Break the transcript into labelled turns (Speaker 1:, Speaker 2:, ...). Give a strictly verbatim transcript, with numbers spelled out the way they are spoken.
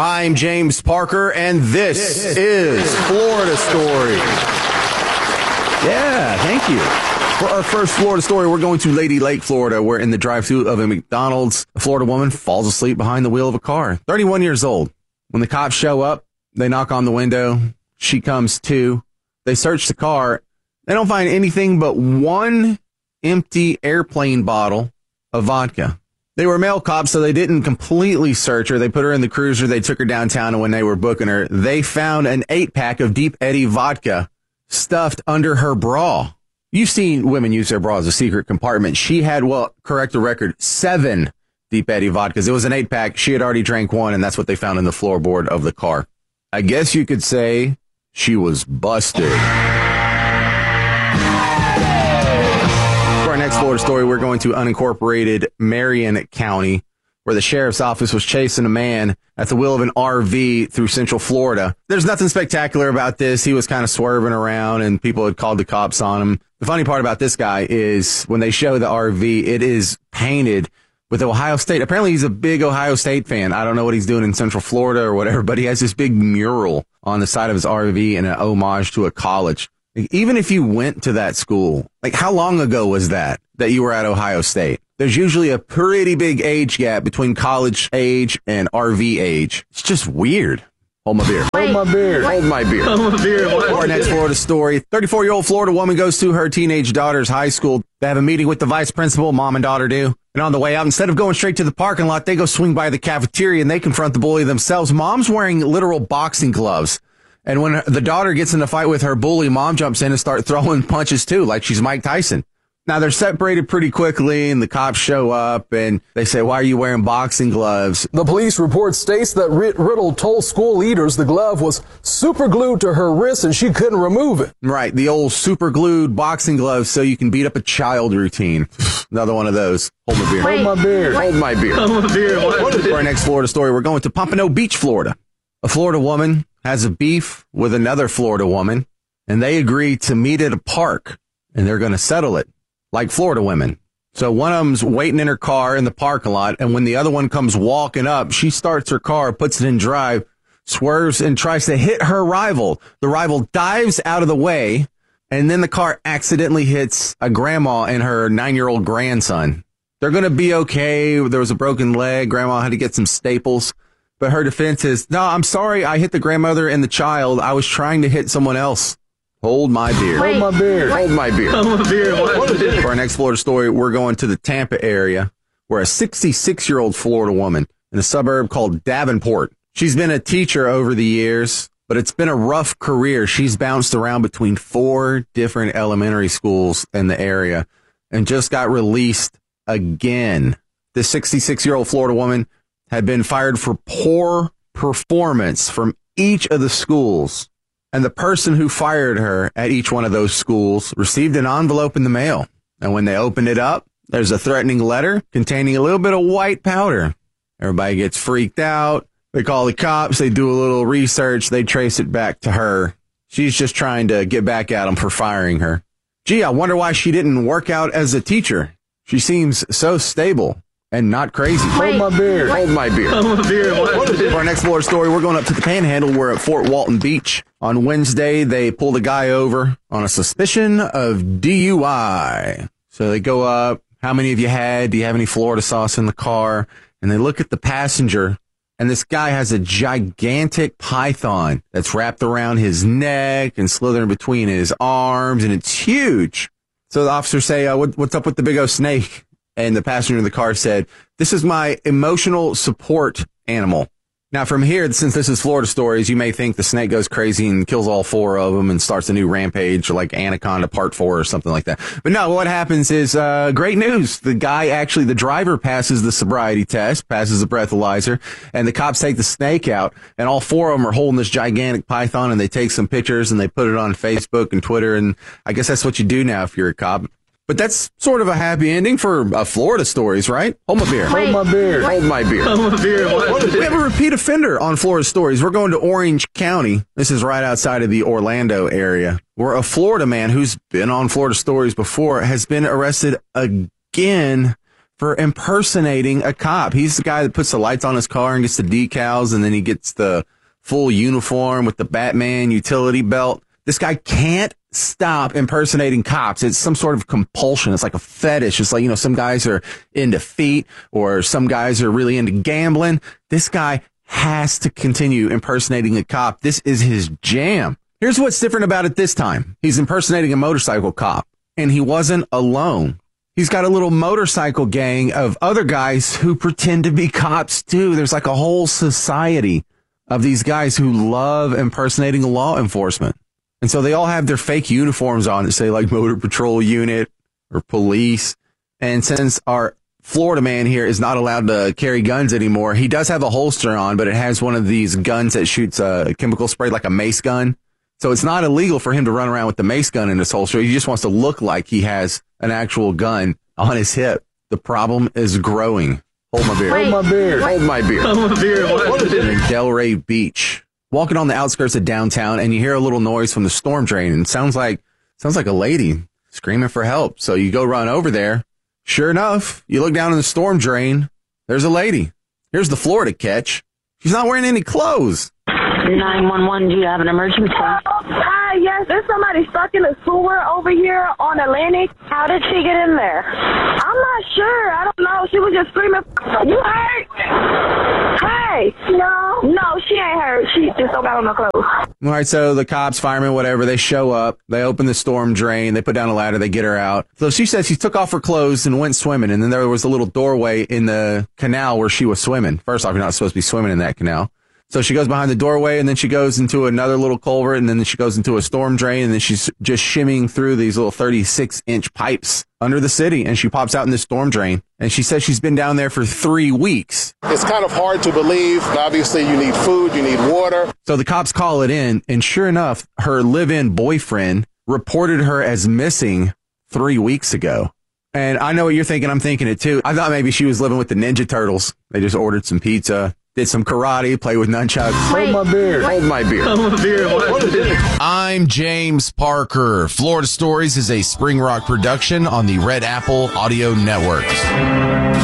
Speaker 1: I'm James Parker, and this, this is Florida Story. Yeah, thank you. For our first Florida story, we're going to Lady Lake, Florida, where in the drive-thru of a McDonald's, a Florida woman falls asleep behind the wheel of a car. thirty-one years old. When the cops show up, they knock on the window. She comes to. They search the car. They don't find anything but one empty airplane bottle of vodka. They were male cops, so they didn't completely search her. They put her in the cruiser. They took her downtown, and when they were booking her, they found an eight-pack of Deep Eddy vodka stuffed under her bra. You've seen women use their bra as a secret compartment. She had, well, correct the record, seven Deep Eddy vodkas. It was an eight-pack. She had already drank one, and that's what they found in the floorboard of the car. I guess you could say she was busted. For our next Florida story, we're going to unincorporated Marion County, where the sheriff's office was chasing a man at the wheel of an R V through Central Florida. There's nothing spectacular about this. He was kind of swerving around, and people had called the cops on him. The funny part about this guy is when they show the R V, it is painted with Ohio State. Apparently, he's a big Ohio State fan. I don't know what he's doing in Central Florida or whatever, but he has this big mural on the side of his R V in an homage to a college. Even if you went to that school, like how long ago was that, that you were at Ohio State? There's usually a pretty big age gap between college age and R V age. It's just weird. Hold my beer.
Speaker 2: Wait,
Speaker 1: Hold my beer.
Speaker 2: What?
Speaker 1: Hold my beer.
Speaker 2: Hold my beer. What?
Speaker 1: Our next Florida story. thirty-four-year-old Florida woman goes to her teenage daughter's high school. They have a meeting with the vice principal, mom and daughter do. And on the way out, instead of going straight to the parking lot, they go swing by the cafeteria and they confront the bully themselves. Mom's wearing literal boxing gloves. And when the daughter gets in a fight with her bully, mom jumps in and starts throwing punches too, like she's Mike Tyson. Now, they're separated pretty quickly, and the cops show up, and they say, why are you wearing boxing gloves?
Speaker 3: The police report states that Riddle told school leaders the glove was super glued to her wrist, and she couldn't remove it.
Speaker 1: Right, the old super glued boxing gloves so you can beat up a child routine. Another one of those. Hold my beer.
Speaker 2: Wait,
Speaker 1: Hold my beer.
Speaker 2: What?
Speaker 1: Hold my beer.
Speaker 2: Hold my beer. What?
Speaker 1: For our next Florida story, we're going to Pompano Beach, Florida. A Florida woman has a beef with another Florida woman, and they agree to meet at a park, and they're going to settle it. Like Florida women. So one of them's waiting in her car in the parking lot, and when the other one comes walking up, she starts her car, puts it in drive, swerves, and tries to hit her rival. The rival dives out of the way, and then the car accidentally hits a grandma and her nine-year-old grandson. They're going to be okay. There was a broken leg. Grandma had to get some staples. But her defense is, no, I'm sorry, I hit the grandmother and the child. I was trying to hit someone else. Hold my beer.
Speaker 2: Wait,
Speaker 1: Hold my beer.
Speaker 2: what?
Speaker 1: Hold my beer.
Speaker 2: Hold my beer. What?
Speaker 1: For our next Florida story, we're going to the Tampa area, where a sixty-six-year-old Florida woman in a suburb called Davenport. She's been a teacher over the years, but it's been a rough career. She's bounced around between four different elementary schools in the area and just got released again. This sixty-six-year-old Florida woman had been fired for poor performance from each of the schools. And the person who fired her at each one of those schools received an envelope in the mail. And when they opened it up, there's a threatening letter containing a little bit of white powder. Everybody gets freaked out. They call the cops. They do a little research. They trace it back to her. She's just trying to get back at them for firing her. Gee, I wonder why she didn't work out as a teacher. She seems so stable and not crazy.
Speaker 2: Wait,
Speaker 1: Hold my beer.
Speaker 2: what?
Speaker 1: Hold my beer.
Speaker 2: Hold my beer. What?
Speaker 1: For our next Florida story, we're going up to the Panhandle. We're at Fort Walton Beach. On Wednesday, they pulled a guy over on a suspicion of D U I. So they go up. How many of you had? Do you have any Florida sauce in the car? And they look at the passenger, and this guy has a gigantic python that's wrapped around his neck and slithering between his arms, and it's huge. So the officers say, uh, what, what's up with the big old snake? And the passenger in the car said, this is my emotional support animal. Now, from here, since this is Florida Stories, you may think the snake goes crazy and kills all four of them and starts a new rampage like Anaconda Part four or something like that. But no, what happens is uh great news. The guy, actually, the driver passes the sobriety test, passes the breathalyzer, and the cops take the snake out, and all four of them are holding this gigantic python, and they take some pictures, and they put it on Facebook and Twitter, and I guess that's what you do now if you're a cop. But that's sort of a happy ending for uh, Florida Stories, right? Hold my beer.
Speaker 2: Wait,
Speaker 1: Hold my beer.
Speaker 2: what?
Speaker 1: Hold my beer.
Speaker 2: Hold my beer. What?
Speaker 1: We have a repeat offender on Florida Stories. We're going to Orange County. This is right outside of the Orlando area, where a Florida man who's been on Florida Stories before has been arrested again for impersonating a cop. He's the guy that puts the lights on his car and gets the decals, and then he gets the full uniform with the Batman utility belt. This guy can't stop impersonating cops. It's some sort of compulsion. It's like a fetish. It's like, you know, some guys are into feet or some guys are really into gambling. This guy has to continue impersonating a cop. This is his jam. Here's what's different about it this time. He's impersonating a motorcycle cop, and he wasn't alone. He's got a little motorcycle gang of other guys who pretend to be cops too. There's like a whole society of these guys who love impersonating law enforcement. And so they all have their fake uniforms on that say like Motor Patrol Unit or police. And since our Florida man here is not allowed to carry guns anymore, he does have a holster on, but it has one of these guns that shoots a chemical spray like a mace gun. So it's not illegal for him to run around with the mace gun in his holster. He just wants to look like he has an actual gun on his hip. The problem is growing. Hold my beer.
Speaker 4: Wait,
Speaker 3: Hold my beer.
Speaker 1: Hold my beer.
Speaker 2: Hold my beer. What is
Speaker 1: In
Speaker 2: it?
Speaker 1: Delray Beach, walking on the outskirts of downtown, and you hear a little noise from the storm drain, and it sounds like sounds like a lady screaming for help. So you go run over there. Sure enough, you look down in the storm drain. There's a lady. Here's the Florida catch. She's not wearing any clothes.
Speaker 4: nine one one, do you have an emergency?
Speaker 5: Hi, yes, there's somebody stuck in the sewer over here on Atlantic. How did she get in there? I'm not sure. I don't know. She was just screaming, you hurt? Hey. No. No, she ain't hurt. She just don't got on no clothes.
Speaker 1: All right, so the cops, firemen, whatever, they show up. They open the storm drain. They put down a ladder. They get her out. So she says she took off her clothes and went swimming. And then there was a little doorway in the canal where she was swimming. First off, you're not supposed to be swimming in that canal. So she goes behind the doorway, and then she goes into another little culvert, and then she goes into a storm drain, and then she's just shimmying through these little thirty-six inch pipes under the city, and she pops out in this storm drain. And she says she's been down there for three weeks.
Speaker 6: It's kind of hard to believe. Obviously, you need food, you need water.
Speaker 1: So the cops call it in, and sure enough, her live-in boyfriend reported her as missing three weeks ago. And I know what you're thinking. I'm thinking it too. I thought maybe she was living with the Ninja Turtles. They just ordered some pizza, did some karate, played with nunchucks.
Speaker 3: Hold my beer.
Speaker 1: Hold my beer.
Speaker 2: Hold my beer. What is it?
Speaker 7: I'm James Parker. Florida Stories is a Spring Rock production on the Red Apple Audio Network.